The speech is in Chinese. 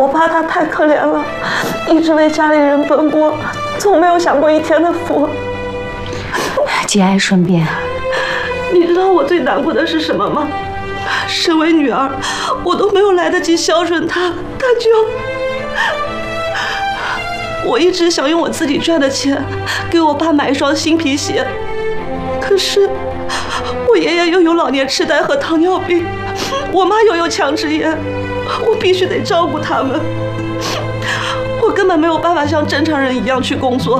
我爸他太可怜了，一直为家里人奔波，从没有享过一天的福。 节哀顺变。 你知道我最难过的是什么吗？身为女儿，我都没有来得及孝顺他，他就……我一直想用我自己赚的钱给我爸买一双新皮鞋，可是我爷爷又有老年痴呆和糖尿病，我妈又有强直炎，我必须得照顾他们，我根本没有办法像正常人一样去工作。